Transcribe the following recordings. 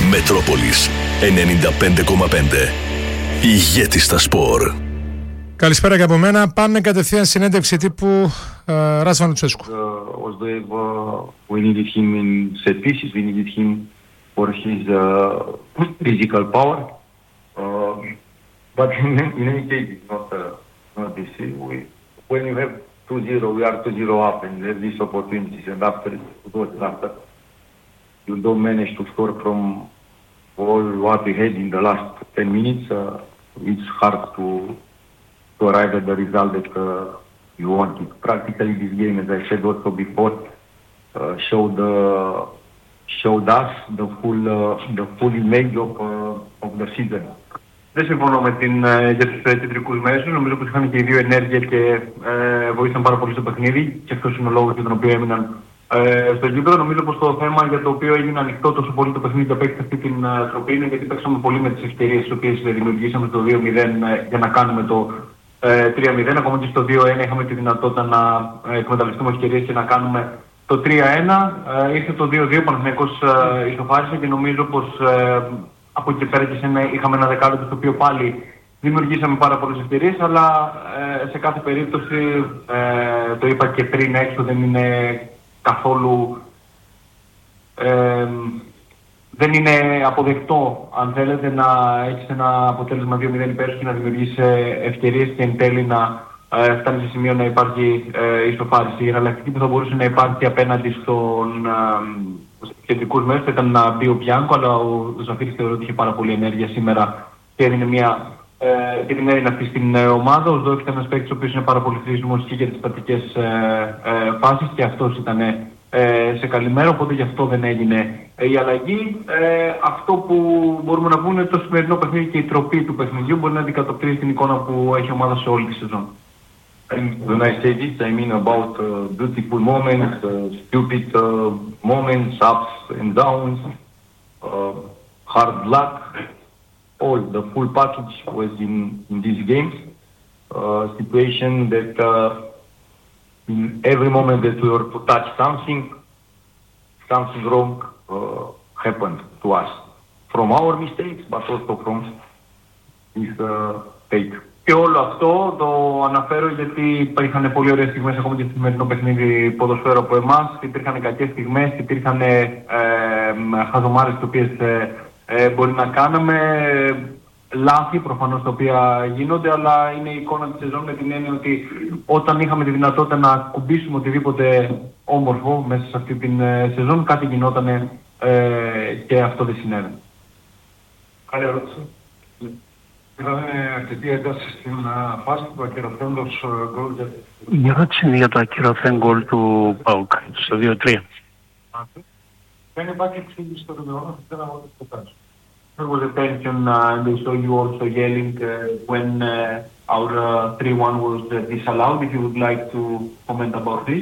Μετρόπολης 95,5. Ηγέτης στα σπορ. Καλησπέρα και από μένα. Πάμε κατευθείαν συνέντευξη τύπου Ράσβαν Λουτσέσκου. We needed him in set pieces, we needed him for his physical power. But in any case, it's not this. When you have 2-0, we are 2-0 up and have these opportunities, and after you don't manage to score from all what we had in the last 10 minutes, it's hard to arrive at the result that you wanted. Practically this game, as I said also before, showed us the full image of the season. Δεν συμφωνώ για τους κεντρικούς μέσους. Νομίζω πως είχαν και οι δύο ενέργεια και βοήθησαν πάρα πολύ στο παιχνίδι και αυτός είναι ο λόγος για τον οποίο έμειναν στο γήπεδο. Νομίζω πως το θέμα για το οποίο έγινε ανοιχτό τόσο πολύ το παιχνίδι το παίξει αυτή την τροπή είναι γιατί παίξαμε πολύ με τις ευκαιρίες τις οποίες δημιουργήσαμε στο 2-0 για να κάνουμε το 3-0. Ακόμα και στο 2-1 είχαμε τη δυνατότητα να εκμεταλλευτούμε ευκαιρίες και να κάνουμε το 3-1. Ήρθε το 2-2, ο Παναθηναϊκός ισοφάρισε και νομίζω πως από εκεί πέρα και είχαμε ένα δεκάλεπτο στο οποίο πάλι δημιουργήσαμε πάρα πολλές ευκαιρίες, αλλά σε κάθε περίπτωση, το είπα και πριν έξω, δεν είναι καθόλου δεν είναι αποδεκτό, αν θέλετε, να έχεις ένα αποτέλεσμα 2-0 υπέρ σου και να δημιουργήσεις ευκαιρίες και εν τέλει να φτάνει σε σημείο να υπάρχει ισοφάριση. Η εναλλακτική που θα μπορούσε να υπάρχει απέναντι στους κεντρικούς μέσους ήταν να μπει ο Μπιάνκο, αλλά ο Ζαφίρης θεωρώ ότι είχε πάρα πολύ ενέργεια σήμερα και έδινε και την έδινε αυτή στην ομάδα. Ο Σδόεφ ήταν ένας παίκτης ο οποίος είναι πάρα πολύ χρήσιμος και για τις πατικές φάσεις και αυτός ήταν σε καλή μέρα, οπότε γι' αυτό δεν έγινε η αλλαγή. Αυτό που μπορούμε να πούμε είναι το σημερινό παιχνίδι και η τροπή του παιχνιδιού μπορεί να αντικατοπτρίζει την εικόνα που έχει η ομάδα σε όλη τη σεζόν. And when I say this, I mean about beautiful moments, stupid moments, ups and downs, hard luck. All the full package was in these games. Situation that in every moment that we were to touch something wrong happened to us. From our mistakes, but also from his fate. Και όλο αυτό το αναφέρω γιατί υπήρχαν πολύ ωραίες στιγμές ακόμα και στο σημερινό παιχνίδι ποδοσφαίρο από εμάς. Υπήρχαν κακές στιγμές, υπήρχαν χαζομάρες τις οποίες μπορεί να κάναμε. Λάθη προφανώς τα οποία γίνονται, αλλά είναι η εικόνα της σεζόν με την έννοια ότι όταν είχαμε τη δυνατότητα να κουμπίσουμε οτιδήποτε όμορφο μέσα σε αυτή την σεζόν, κάτι γινότανε και αυτό δεν συνέβαινε. Καλή ερώτηση. Είδαμε αρκετή ένταση στην φάση του ακυρωθέντος γκολ. Η ερώτηση είναι για το ακυρωθέν γκολ του ΠΑΟΚ στο 2-3. Δεν υπάρχει εξήγηση στο ρημερό, δεν αγώνα το πέρασμα. There was a tension and they saw you also yelling when our 3-1 was disallowed. If you would like to comment about this.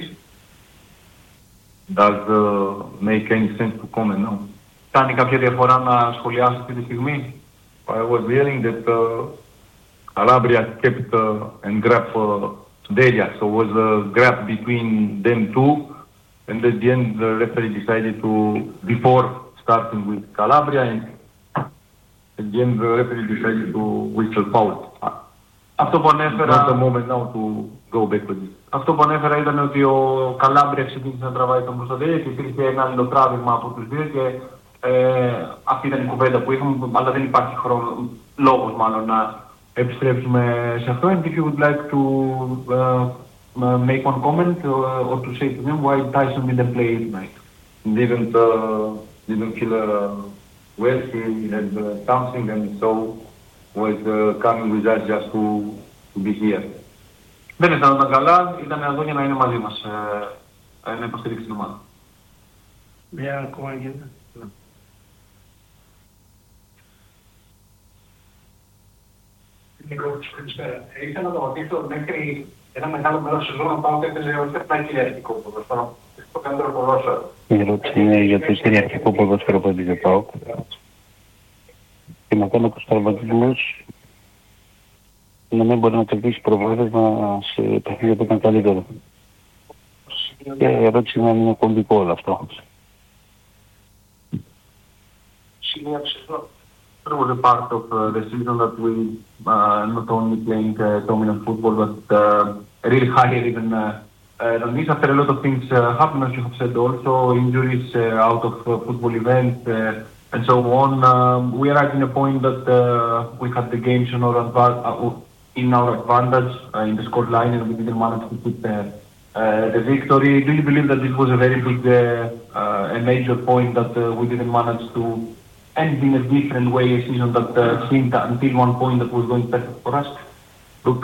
Does make any sense to comment now? Κάνει κάποια διαφορά να σχολιάσει αυτή τη στιγμή? I was yelling that Calabria kept and grabbed Delia, so it was a grab between them two, and at the end the referee decided to, before starting with Calabria, and at the end the referee decided to whistle foul. Αυτό που ανέφερα... Not the moment now to go back with it. Αυτό που ανέφερα ήταν ότι ο Calabria ξεκίνησε να τραβάει τον προς τα Delia και υπήρχε ένα άλλο τράβηγμα από τους δύο και αυτή ήταν η κουβέντα που είχαμε, αλλά δεν υπάρχει λόγος μάλλον να επιστρέψουμε σε αυτό. And if you would like to make one comment or to say to them why Tyson didn't play tonight. Didn't feel well, he had something and so was coming with us just to be here. Δεν αισθανόταν καλά, ήταν εδώ για να είναι μαζί μας, να υποστηρίξει την ομάδα. Μια ακόμα γίνεται. Ήθελα να το ρωτήσω μέχρι ένα μεγάλο μέρος της σεζόν να πάω και έπαιζε όχι απλά κυριαρχικό ποδόσφαιρο, το καλύτερο ποδόσφαιρο. Η ερώτηση είναι για το κυριαρχικό ποδόσφαιρο που έπαιζε ΠΑΟΚ. Και μετά ο Κωνσταντινόπουλος να μην μπορεί να κερδίσει προβάδισμα σε παιχνίδια που ήταν καλύτερο. Και η ερώτηση είναι αν είναι κομβικό όλο αυτό. σημεία της σεζόν. It was a part of the season that we not only playing dominant football but really higher even than this. After a lot of things happen, as you have said, also injuries out of football events and so on. We are at a point that we had the games in our advantage in the scoreline, and we didn't manage to keep the victory. Do you believe that this was a very big, a major point that we didn't manage to end in a different way a season that seemed until one point that was going perfect for us? Look,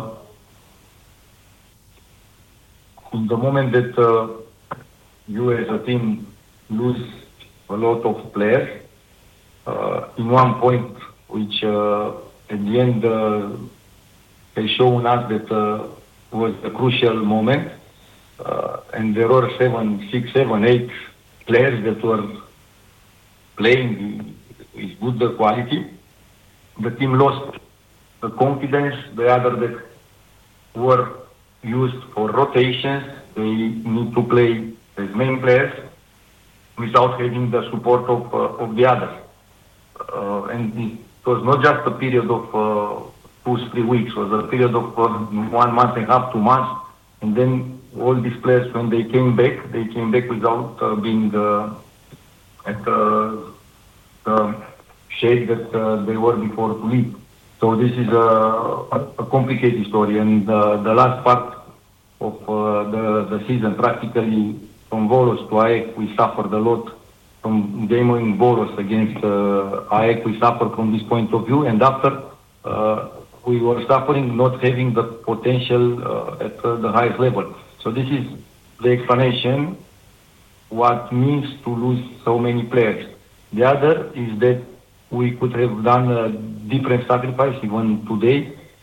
in the moment that you as a team lose a lot of players, in one point which at the end has shown us that was a crucial moment, and there were 6, 7, 8 players that were playing with good quality. The team lost the confidence. The other that were used for rotations, they need to play as main players without having the support of the others. And it was not just a period of 2-3 weeks, it was a period of 1 month and a half, 2 months. And then all these players, when they came back without being at the shape that they were before to leave. So this is a complicated story. And the last part of the season, practically from Volos to AEK, we suffered a lot. From game in Volos against AEK, we suffered from this point of view. And after, we were suffering not having the potential at the highest level. So this is the explanation what means to lose so many players. The other is that we could have done a different sacrifice even today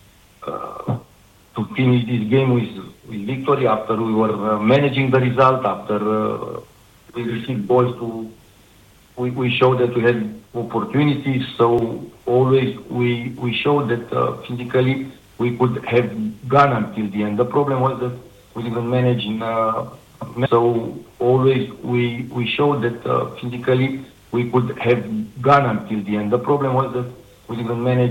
to finish this game with victory after we were managing the result, after we received balls we showed that we had opportunities. So always we showed that physically we could have gone until the end. The problem was that we didn't manage so always we showed that physically we could have gone until the end. The problem was that we didn't manage